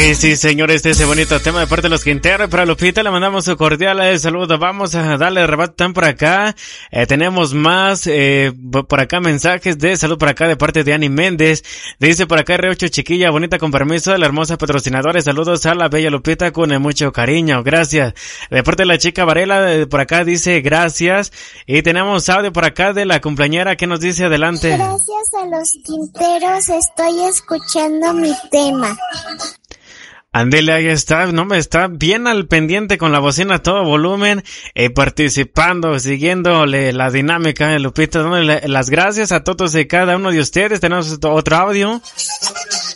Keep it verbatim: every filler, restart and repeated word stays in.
Sí, sí, señores, ese bonito tema de parte de los Quintero. Para Lupita le mandamos un cordial saludo. Vamos a darle rebate también por acá. Eh, tenemos más, eh, por acá mensajes de salud por acá de parte de Ani Méndez. Dice por acá R ocho chiquilla bonita con permiso de la hermosa patrocinadora. Saludos a la bella Lupita con mucho cariño. Gracias. De parte de la chica Varela, de por acá dice gracias. Y tenemos audio por acá de la cumpleañera que nos dice adelante. Gracias a los Quinteros estoy escuchando mi tema. Andele, ahí está, no me está bien al pendiente con la bocina a todo volumen, eh, participando, siguiéndole la dinámica de Lupita, dándole las gracias a todos y cada uno de ustedes. Tenemos otro audio.